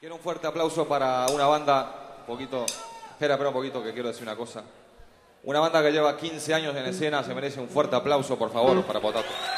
Quiero un fuerte aplauso para una banda, espera un poquito que quiero decir una cosa. Una banda que lleva 15 años en escena, se merece un fuerte aplauso, por favor, para Potato.